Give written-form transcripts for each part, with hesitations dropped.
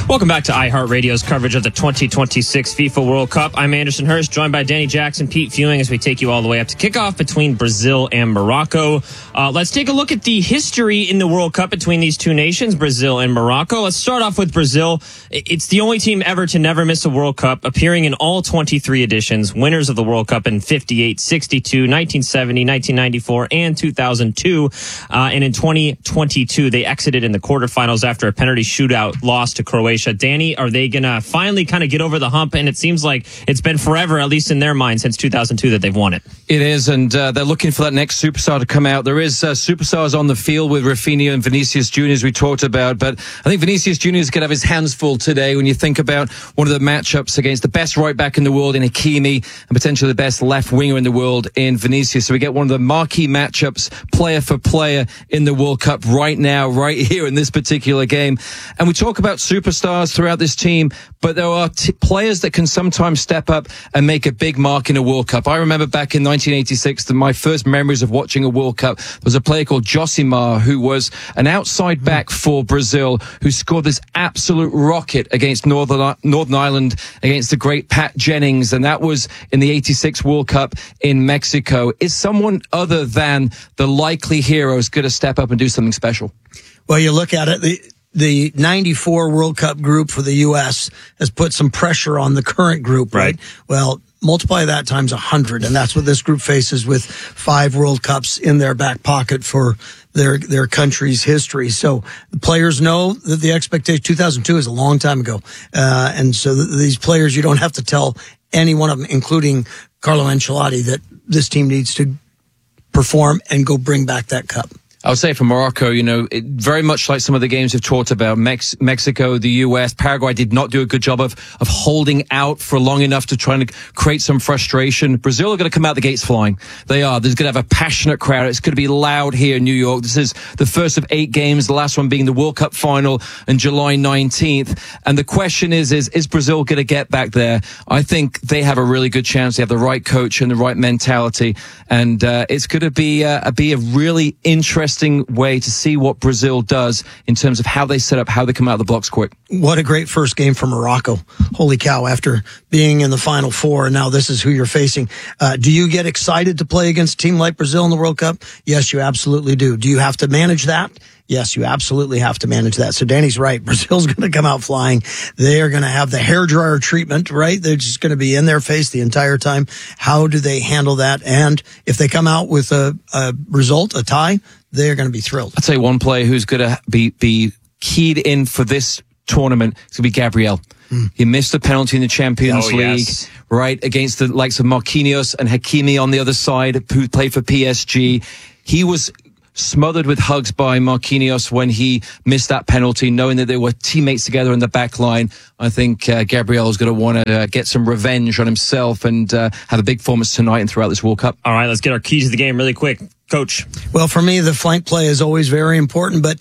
Welcome back to iHeartRadio's coverage of the 2026 FIFA World Cup. I'm Anderson Hurst, joined by Danny Jackson, Pete Fewing, as we take you all the way up to kickoff between Brazil and Morocco. Let's take a look at the history in the World Cup between these two nations, Brazil and Morocco. Let's start off with Brazil. It's the only team ever to never miss a World Cup, appearing in all 23 editions, winners of the World Cup in 58, 62, 1970, 1994, and 2002. And in 2022, they exited in the quarterfinals after a penalty shootout loss to Croatia. Danny, are they going to finally kind of get over the hump? And it seems like it's been forever, at least in their mind, since 2002 that they've won it. It is, and they're looking for that next superstar to come out. There is superstars on the field with Rafinha and Vinicius Jr., as we talked about, but I think Vinicius Jr. is going to have his hands full today when you think about one of the matchups against the best right back in the world in Hakimi and potentially the best left winger in the world in Vinicius. So we get one of the marquee matchups, player for player, in the World Cup right now, right here in this particular game. And we talk about superstars throughout this team, but there are players that can sometimes step up and make a big mark in a World Cup. I remember back in 1986, my first memories of watching a World Cup was a player called Josimar, who was an outside back for Brazil, who scored this absolute rocket against Northern Ireland, against the great Pat Jennings, and that was in the 86 World Cup in Mexico. Is someone other than the likely heroes going to step up and do something special? Well, you look at it, the 94 World Cup group for the U.S. has put some pressure on the current group, right? Well, multiply that times 100, and that's what this group faces with 5 World Cups in their back pocket for their country's history. So the players know that the expectation, 2002 is a long time ago. And so these players, you don't have to tell any one of them, including Carlo Ancelotti, that this team needs to perform and go bring back that cup. I would say for Morocco, very much like some of the games we've talked about, Mexico, the US, Paraguay did not do a good job of holding out for long enough to try and create some frustration. Brazil are going to come out the gates flying. They are. There's going to have a passionate crowd. It's going to be loud here in New York. This is the first of 8 games, the last one being the World Cup final on July 19th. And the question is Brazil going to get back there? I think they have a really good chance. They have the right coach and the right mentality. And it's going to be a really interesting way to see what Brazil does in terms of how they set up, how they come out of the blocks quick. What a great first game for Morocco. Holy cow, after being in the Final Four, and now this is who you're facing. Do you get excited to play against a team like Brazil in the World Cup? Yes, you absolutely do. Do you have to manage that? Yes, you absolutely have to manage that. So Danny's right. Brazil's going to come out flying. They are going to have the hairdryer treatment, right? They're just going to be in their face the entire time. How do they handle that? And if they come out with a result, a tie, they're going to be thrilled. I'll tell you one player who's going to be keyed in for this tournament is going to be Gabriel. He missed the penalty in the Champions League, right, against the likes of Marquinhos and Hakimi on the other side, who played for PSG. He was smothered with hugs by Marquinhos when he missed that penalty, knowing that they were teammates together in the back line. I think Gabriel is going to want to get some revenge on himself and have a big performance tonight and throughout this World Cup. All right, let's get our keys to the game really quick. Coach. Well, for me, the flank play is always very important, but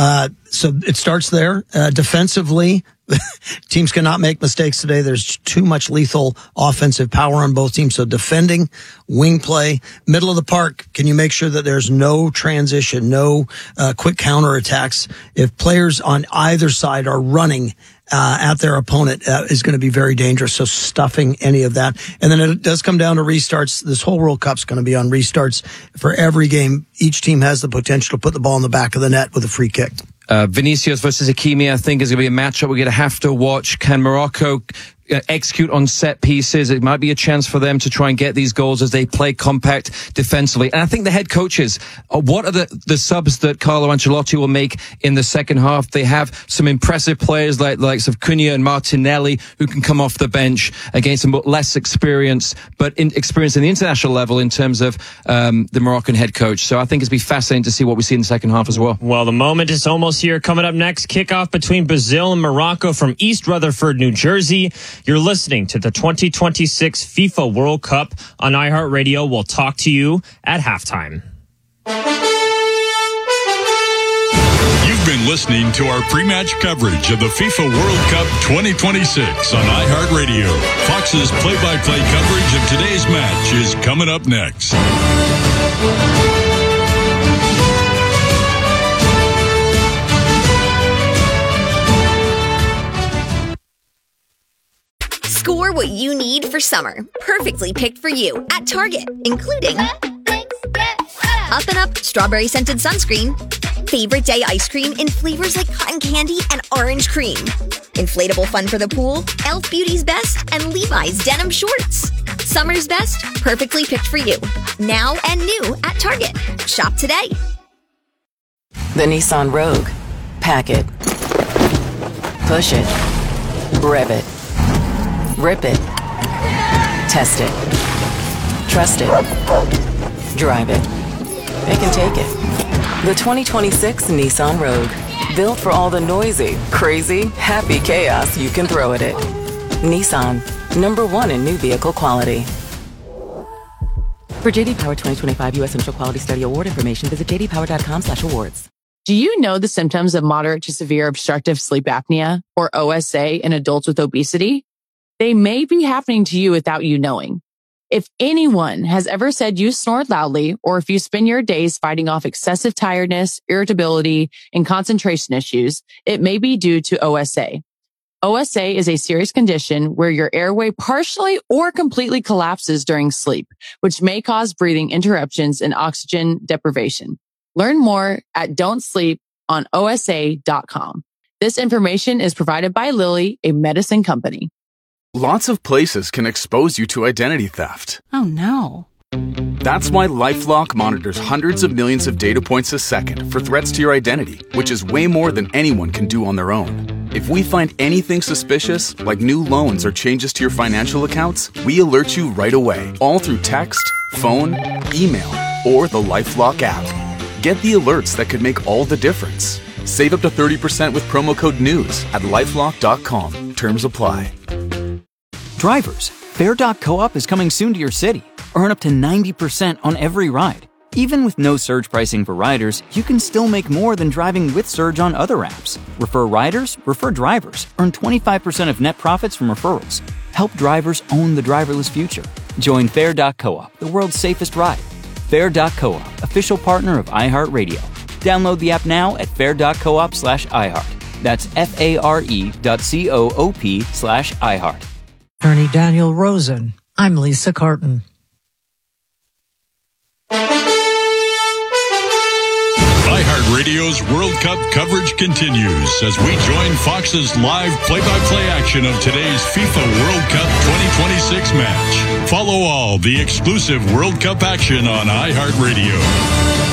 so it starts there. Defensively, teams cannot make mistakes today. There's too much lethal offensive power on both teams. So defending, wing play, middle of the park, can you make sure that there's no transition, no quick counterattacks? If players on either side are running at their opponent is going to be very dangerous. So stuffing any of that. And then it does come down to restarts. This whole World Cup's going to be on restarts for every game. Each team has the potential to put the ball in the back of the net with a free kick. Vinicius versus Hakimi, I think, is going to be a matchup we're going to have to watch. Can Morocco execute on set pieces? It might be a chance for them to try and get these goals as they play compact defensively. And I think the head coaches, what are the subs that Carlo Ancelotti will make in the second half? They have some impressive players like of Cunha and Martinelli who can come off the bench against some less experience, but experience in the international level in terms of the Moroccan head coach. So I think it's going to be fascinating to see what we see in the second half as well. Well, the moment is almost here. Coming up next, kickoff between Brazil and Morocco from East Rutherford, New Jersey. You're listening to the 2026 FIFA World Cup on iHeartRadio. We'll talk to you at halftime. You've been listening to our pre-match coverage of the FIFA World Cup 2026 on iHeartRadio. Fox's play-by-play coverage of today's match is coming up next. Score what you need for summer, perfectly picked for you at Target, including Up and Up Strawberry Scented Sunscreen, Favorite Day Ice Cream in flavors like cotton candy and orange cream, inflatable fun for the pool, Elf Beauty's Best, and Levi's Denim Shorts. Summer's best, perfectly picked for you. Now and new at Target. Shop today. The Nissan Rogue. Pack it. Push it. Rev it. Rip it. Test it. Trust it. Drive it. It can take it. The 2026 Nissan Rogue. Built for all the noisy, crazy, happy chaos you can throw at it. Nissan. #1 in new vehicle quality. For JD Power 2025 U.S. Initial Quality Study Award information, visit jdpower.com/awards. Do you know the symptoms of moderate to severe obstructive sleep apnea, or OSA, in adults with obesity? They may be happening to you without you knowing. If anyone has ever said you snored loudly, or if you spend your days fighting off excessive tiredness, irritability, and concentration issues, it may be due to OSA. OSA is a serious condition where your airway partially or completely collapses during sleep, which may cause breathing interruptions and oxygen deprivation. Learn more at don'tsleeponosa.com. This information is provided by Lilly, a medicine company. Lots of places can expose you to identity theft. Oh no. That's why LifeLock monitors hundreds of millions of data points a second for threats to your identity, which is way more than anyone can do on their own. If we find anything suspicious, like new loans or changes to your financial accounts, we alert you right away, all through text, phone, email, or the LifeLock app. Get the alerts that could make all the difference. Save up to 30% with promo code NEWS at LifeLock.com. Terms apply. Drivers, Fare.coop is coming soon to your city. Earn up to 90% on every ride. Even with no surge pricing for riders, you can still make more than driving with surge on other apps. Refer riders, refer drivers. Earn 25% of net profits from referrals. Help drivers own the driverless future. Join Fare.coop, the world's safest ride. Fare.coop, official partner of iHeartRadio. Download the app now at fare.coop/iHeart. That's FARE.coop/iHeart. Attorney Daniel Rosen. I'm Lisa Carton. iHeartRadio's World Cup coverage continues as we join Fox's live play-by-play action of today's FIFA World Cup 2026 match. Follow all the exclusive World Cup action on iHeartRadio.